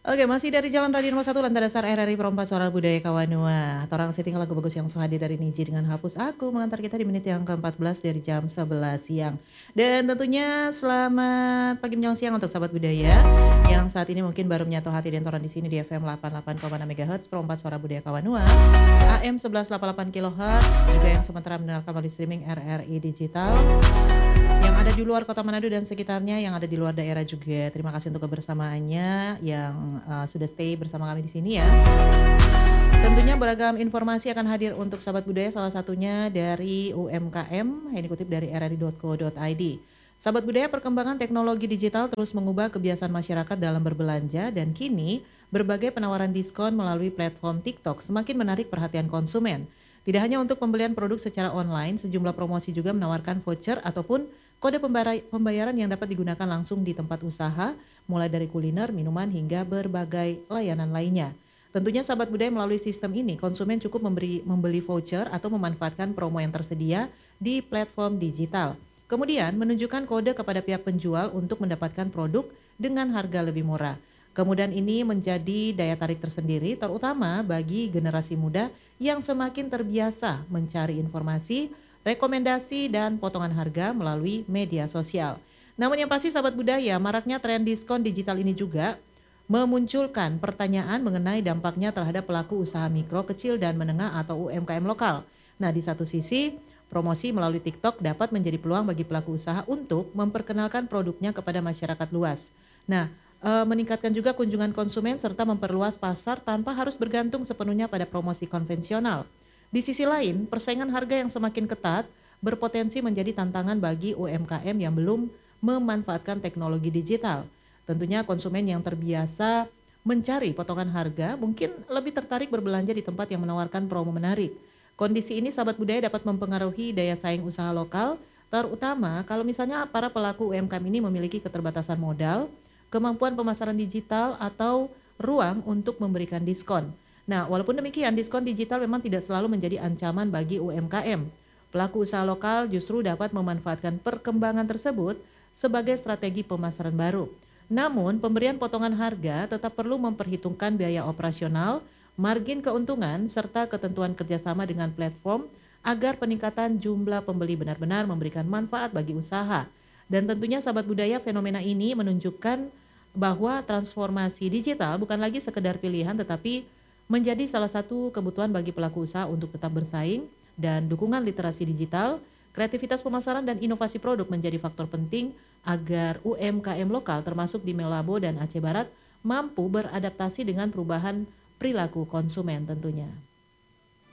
Oke, masih dari Jalan Raden Nomor 1 Lantai Dasar RRI Perempat Suara Budaya Kawanua. Torang setting lagu bagus yang hadir dari Niji dengan Hapus Aku mengantar kita di menit yang ke-14 dari jam 11 siang. Dan tentunya selamat pagi menjelang siang untuk sahabat budaya yang saat ini mungkin baru menyatu hati dan toran di sini di FM 88,6 MHz Perempat Suara Budaya Kawanua, AM 1188 kHz, juga yang sementara mendengarkan melalui streaming RRI Digital. Yang ada di luar Kota Manado dan sekitarnya, yang ada di luar daerah juga. Terima kasih untuk kebersamaannya yang sudah stay bersama kami di sini ya. Tentunya beragam informasi akan hadir untuk sahabat budaya, salah satunya dari UMKM yang dikutip dari rri.co.id. Sahabat budaya, perkembangan teknologi digital terus mengubah kebiasaan masyarakat dalam berbelanja dan kini berbagai penawaran diskon melalui platform TikTok semakin menarik perhatian konsumen. Tidak hanya untuk pembelian produk secara online, sejumlah promosi juga menawarkan voucher ataupun kode pembayaran yang dapat digunakan langsung di tempat usaha, mulai dari kuliner, minuman, hingga berbagai layanan lainnya. Tentunya sahabat budaya melalui sistem ini, konsumen cukup membeli voucher atau memanfaatkan promo yang tersedia di platform digital. Kemudian menunjukkan kode kepada pihak penjual untuk mendapatkan produk dengan harga lebih murah. Kemudian ini menjadi daya tarik tersendiri, terutama bagi generasi muda yang semakin terbiasa mencari informasi, rekomendasi, dan potongan harga melalui media sosial. Namun yang pasti sahabat budaya, maraknya tren diskon digital ini juga memunculkan pertanyaan mengenai dampaknya terhadap pelaku usaha mikro, kecil, dan menengah atau UMKM lokal. Nah, di satu sisi, promosi melalui TikTok dapat menjadi peluang bagi pelaku usaha untuk memperkenalkan produknya kepada masyarakat luas. Nah, meningkatkan juga kunjungan konsumen serta memperluas pasar tanpa harus bergantung sepenuhnya pada promosi konvensional. Di sisi lain, persaingan harga yang semakin ketat berpotensi menjadi tantangan bagi UMKM yang belum memanfaatkan teknologi digital. Tentunya konsumen yang terbiasa mencari potongan harga mungkin lebih tertarik berbelanja di tempat yang menawarkan promo menarik. Kondisi ini sahabat budaya dapat mempengaruhi daya saing usaha lokal, terutama kalau misalnya para pelaku UMKM ini memiliki keterbatasan modal, kemampuan pemasaran digital, atau ruang untuk memberikan diskon. Nah, walaupun demikian, diskon digital memang tidak selalu menjadi ancaman bagi UMKM. Pelaku usaha lokal justru dapat memanfaatkan perkembangan tersebut sebagai strategi pemasaran baru. Namun, pemberian potongan harga tetap perlu memperhitungkan biaya operasional, margin keuntungan, serta ketentuan kerjasama dengan platform agar peningkatan jumlah pembeli benar-benar memberikan manfaat bagi usaha. Dan tentunya sahabat budaya, fenomena ini menunjukkan bahwa transformasi digital bukan lagi sekedar pilihan tetapi menjadi salah satu kebutuhan bagi pelaku usaha untuk tetap bersaing, dan dukungan literasi digital, kreativitas pemasaran, dan inovasi produk menjadi faktor penting agar UMKM lokal termasuk di Melabo dan Aceh Barat mampu beradaptasi dengan perubahan perilaku konsumen tentunya.